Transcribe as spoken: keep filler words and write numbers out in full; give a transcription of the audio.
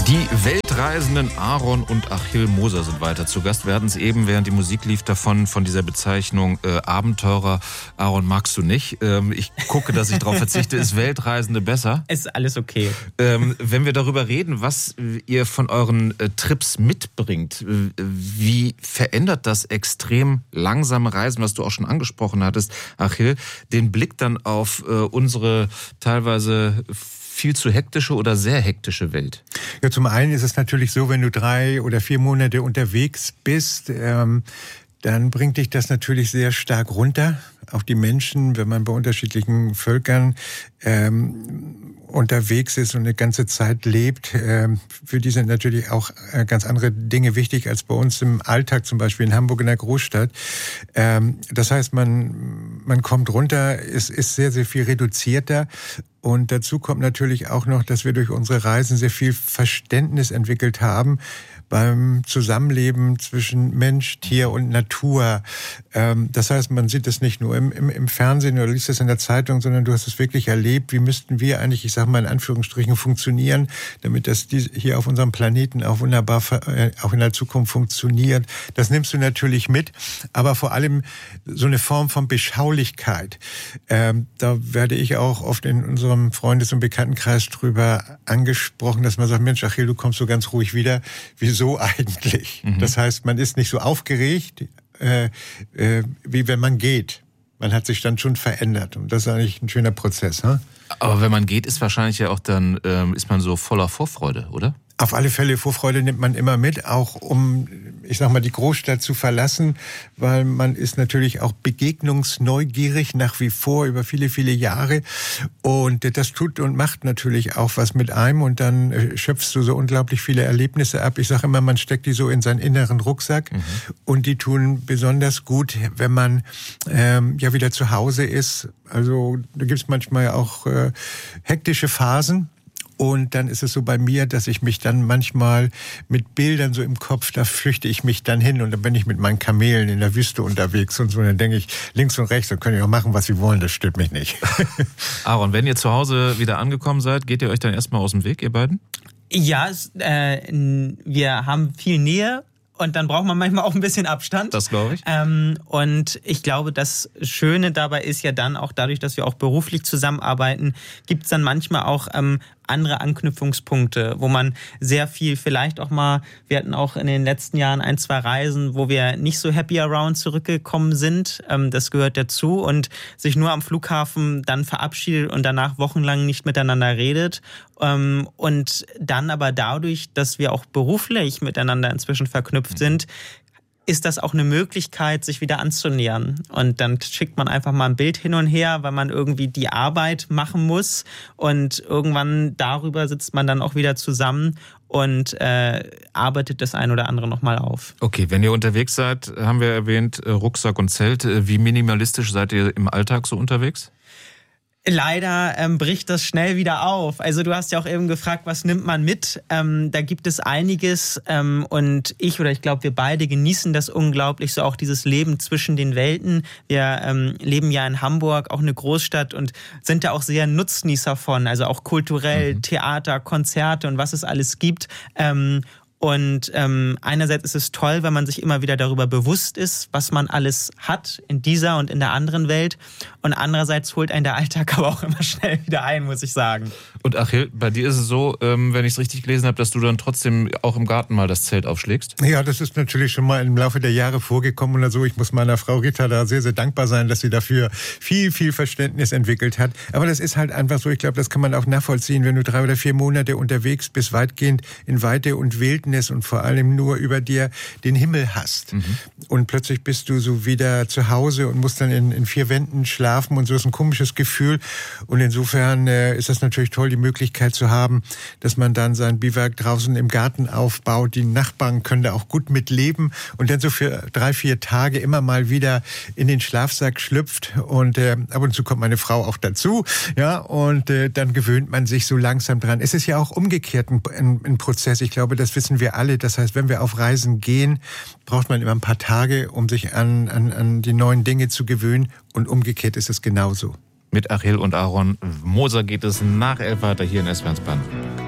Die Weltreisenden Aaron und Achill Moser sind weiter zu Gast. Wir hatten es eben, während die Musik lief, davon, von dieser Bezeichnung äh, Abenteurer. Aaron, magst du nicht? Ähm, ich gucke, dass ich darauf verzichte. Ist Weltreisende besser? Ist alles okay. Ähm, wenn wir darüber reden, was ihr von euren äh, Trips mitbringt, äh, wie verändert das extrem langsame Reisen, was du auch schon angesprochen hattest, Achill, den Blick dann auf äh, unsere teilweise viel zu hektische oder sehr hektische Welt? Ja, zum einen ist es natürlich so, wenn du drei oder vier Monate unterwegs bist, ähm, dann bringt dich das natürlich sehr stark runter. Auch die Menschen, wenn man bei unterschiedlichen Völkern ähm, unterwegs ist und eine ganze Zeit lebt, ähm, für die sind natürlich auch äh, ganz andere Dinge wichtig als bei uns im Alltag, zum Beispiel in Hamburg in der Großstadt. Ähm, das heißt, man, man kommt runter, es ist sehr, sehr viel reduzierter. Und dazu kommt natürlich auch noch, dass wir durch unsere Reisen sehr viel Verständnis entwickelt haben beim Zusammenleben zwischen Mensch, Tier und Natur. Das heißt, man sieht es nicht nur im, im, im Fernsehen oder liest es in der Zeitung, sondern du hast es wirklich erlebt. Wie müssten wir eigentlich, ich sage mal in Anführungsstrichen, funktionieren, damit das hier auf unserem Planeten auch wunderbar auch in der Zukunft funktioniert. Das nimmst du natürlich mit, aber vor allem so eine Form von Beschaulichkeit. Da werde ich auch oft in unserem Freundes- und Bekanntenkreis drüber angesprochen, dass man sagt, Mensch, Achill, du kommst so ganz ruhig wieder. Wieso eigentlich? Mhm. Das heißt, man ist nicht so aufgeregt, äh, äh, wie wenn man geht. Man hat sich dann schon verändert und das ist eigentlich ein schöner Prozess. Hm? Aber wenn man geht, ist wahrscheinlich ja auch dann, ähm, ist man so voller Vorfreude, oder? Auf alle Fälle, Vorfreude nimmt man immer mit, auch um, ich sag mal, die Großstadt zu verlassen, weil man ist natürlich auch begegnungsneugierig nach wie vor über viele, viele Jahre und das tut und macht natürlich auch was mit einem und dann schöpfst du so unglaublich viele Erlebnisse ab. Ich sage immer, man steckt die so in seinen inneren Rucksack mhm. und die tun besonders gut, wenn man ähm, ja wieder zu Hause ist. Also da gibt's manchmal auch äh, hektische Phasen. Und dann ist es so bei mir, dass ich mich dann manchmal mit Bildern so im Kopf, da flüchte ich mich dann hin und dann bin ich mit meinen Kamelen in der Wüste unterwegs und so. Und dann denke ich, links und rechts, dann können die auch machen, was sie wollen, das stört mich nicht. Aaron, wenn ihr zu Hause wieder angekommen seid, geht ihr euch dann erstmal aus dem Weg, ihr beiden? Ja, äh, wir haben viel Nähe. Und dann braucht man manchmal auch ein bisschen Abstand. Das glaube ich. Ähm, und ich glaube, das Schöne dabei ist ja dann auch dadurch, dass wir auch beruflich zusammenarbeiten, gibt es dann manchmal auch ähm, andere Anknüpfungspunkte, wo man sehr viel vielleicht auch mal, wir hatten auch in den letzten Jahren ein, zwei Reisen, wo wir nicht so happy around zurückgekommen sind. Ähm, das gehört dazu und sich nur am Flughafen dann verabschiedet und danach wochenlang nicht miteinander redet. Ähm, und dann aber dadurch, dass wir auch beruflich miteinander inzwischen verknüpft sind, ist das auch eine Möglichkeit, sich wieder anzunähern. Und dann schickt man einfach mal ein Bild hin und her, weil man irgendwie die Arbeit machen muss. Und irgendwann darüber sitzt man dann auch wieder zusammen und äh, arbeitet das ein oder andere nochmal auf. Okay, wenn ihr unterwegs seid, haben wir erwähnt, Rucksack und Zelt. Wie minimalistisch seid ihr im Alltag so unterwegs? Leider ähm, bricht das schnell wieder auf. Also du hast ja auch eben gefragt, was nimmt man mit? Ähm, da gibt es einiges ähm, und ich oder ich glaube, wir beide genießen das unglaublich, so auch dieses Leben zwischen den Welten. Wir ähm, leben ja in Hamburg, auch eine Großstadt und sind da auch sehr Nutznießer von, also auch kulturell, mhm. Theater, Konzerte und was es alles gibt. Ähm, Und ähm, einerseits ist es toll, wenn man sich immer wieder darüber bewusst ist, was man alles hat in dieser und in der anderen Welt. Und andererseits holt einen der Alltag aber auch immer schnell wieder ein, muss ich sagen. Und Achill, bei dir ist es so, ähm, wenn ich es richtig gelesen habe, dass du dann trotzdem auch im Garten mal das Zelt aufschlägst? Ja, das ist natürlich schon mal im Laufe der Jahre vorgekommen oder so. Ich muss meiner Frau Rita da sehr, sehr dankbar sein, dass sie dafür viel, viel Verständnis entwickelt hat. Aber das ist halt einfach so, ich glaube, das kann man auch nachvollziehen, wenn du drei oder vier Monate unterwegs bist, weitgehend in Weite und Wildnis und vor allem nur über dir den Himmel hast. Mhm. Und plötzlich bist du so wieder zu Hause und musst dann in, in vier Wänden schlafen und so ist ein komisches Gefühl. Und insofern äh, ist das natürlich toll, die Möglichkeit zu haben, dass man dann sein Biwak draußen im Garten aufbaut. Die Nachbarn können da auch gut mitleben und dann so für drei, vier Tage immer mal wieder in den Schlafsack schlüpft und äh, ab und zu kommt meine Frau auch dazu. Ja, und äh, dann gewöhnt man sich so langsam dran. Es ist ja auch umgekehrt ein, ein, ein Prozess. Ich glaube, das wissen wir alle. Das heißt, wenn wir auf Reisen gehen, braucht man immer ein paar Tage, um sich an, an, an die neuen Dinge zu gewöhnen. Und umgekehrt ist es genauso. Mit Achill und Aaron Moser geht es nach elf weiter hier in S W R eins Baden.